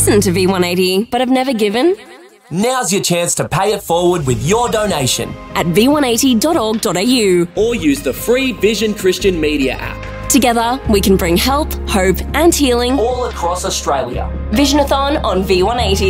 listened to V180 but have never given? Now's your chance to pay it forward with your donation At v180.org.au. or use the free Vision Christian Media app. Together, we can bring help, hope and healing All across Australia. Visionathon on V180.